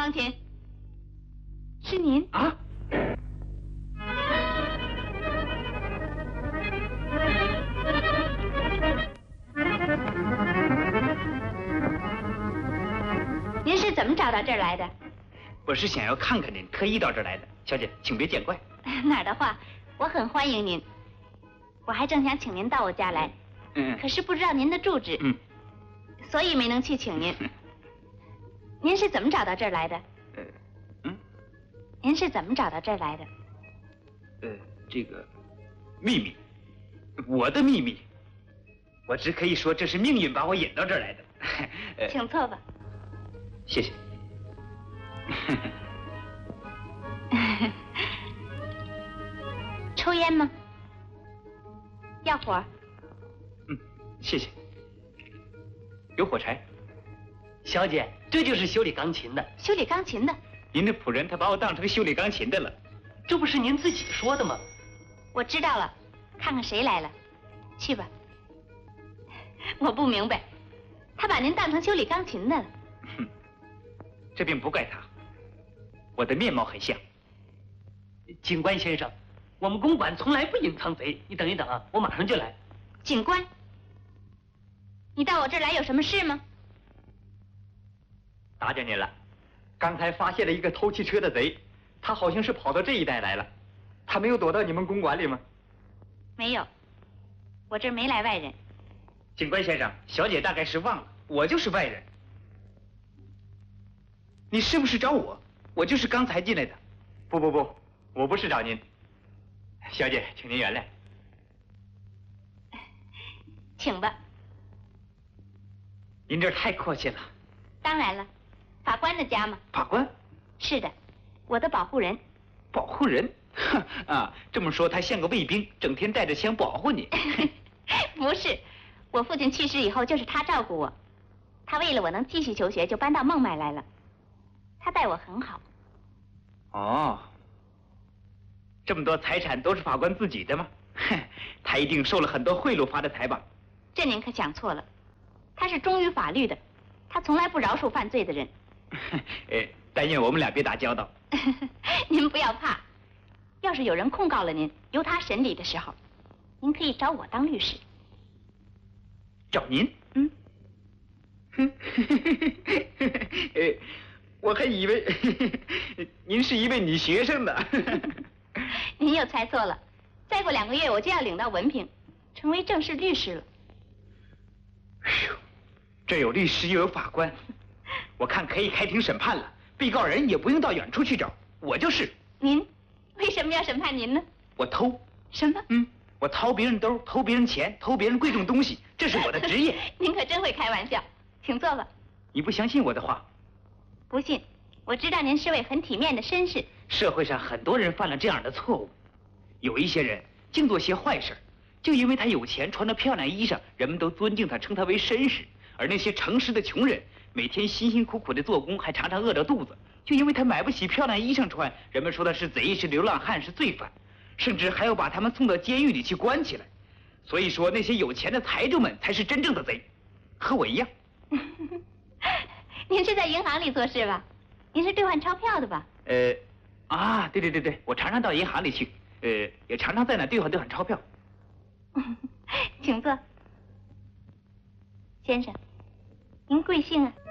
钢琴？是您啊？ 您是怎么找到这儿来的？ 我是想要看看您，特意到这儿来的。小姐，请别见怪。 哪儿的话，我很欢迎您。我还正想请您到我家来，可是不知道您的住址，所以没能去请您。您是怎么找到这儿来的？您是怎么找到这儿来的？ 这个秘密，我的秘密，我只可以说这是命运把我引到这儿来的。 请坐吧。 谢谢。 抽烟吗？要火？ 谢谢。有火柴。 小姐，这就是修理钢琴的。 修理钢琴的？ 您的仆人他把我当成修理钢琴的了。 这不是您自己说的吗？ 我知道了，看看谁来了。去吧。我不明白，他把您当成修理钢琴的了。 这并不怪他，我的面貌很像。 警官先生，我们公馆从来不隐藏贼，你等一等啊，我马上就来。 警官，你到我这儿来有什么事吗？ 打搅您了，刚才发现了一个偷汽车的贼，他好像是跑到这一带来了。他没有躲到你们公馆里吗？ 没有，我这儿没来外人。 警官先生，小姐大概是忘了，我就是外人。你是不是找我？我就是刚才进来的。 不，我不是找您。小姐，请您原谅。 请吧。 您这太客气了。 当然了，法官的家嘛。 法官？ 是的，我的保护人。 保护人？啊，这么说他像个卫兵，整天带着枪保护你。 不是，我父亲去世以后就是他照顾我，他为了我能继续求学，就搬到孟买来了。他待我很好。 哦，这么多财产都是法官自己的吗？他一定受了很多贿赂发的财吧？ 这您可想错了，他是忠于法律的，他从来不饶恕犯罪的人。 但愿我们俩别打交道。 您不要怕，要是有人控告了您，由他审理的时候，您可以找我当律师。 找您？我还以为您是一位女学生呢。 您又猜错了，再过2个月我就要领到文凭，成为正式律师了。 哎呦，这有律师又有法官，我看可以开庭审判了。被告人也不用到远处去找，我就是。 您为什么要审判您呢？ 我偷。 什么？ 我掏别人兜，偷别人钱，偷别人贵重东西，这是我的职业。 您可真会开玩笑，请坐吧。 你不相信我的话？ 不信，我知道您是位很体面的绅士。 社会上很多人犯了这样的错误，有一些人净做些坏事，就因为他有钱，穿着漂亮衣裳，人们都尊敬他，称他为绅士。而那些诚实的穷人，每天辛辛苦苦的做工，还常常饿着肚子，就因为他买不起漂亮衣裳穿，人们说他是贼，是流浪汉，是罪犯，甚至还要把他们送到监狱里去关起来。所以说，那些有钱的财主们才是真正的贼，和我一样。 您是在银行里做事吧？您是兑换钞票的吧？ 对，我常常到银行里去，也常常在那兑换钞票。 请坐。先生，您贵姓啊？